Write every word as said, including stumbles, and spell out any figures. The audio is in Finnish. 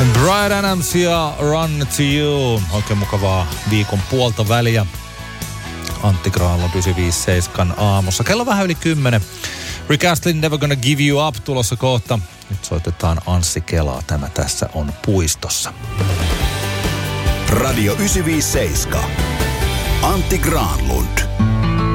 Bryan Adams ja Run to You. Oikein mukavaa viikon puolta väliä. Antti Granlund yhdeksänsataaviisi seitsemän aamussa. Kello vähän yli kymmenen. Rick Astley, Never Gonna Give You Up tulossa kohta. Nyt soitetaan Anssi Kelaa. Tämä tässä on Puistossa. Radio yhdeksänsataaviisi seitsemän. Antti Granlund.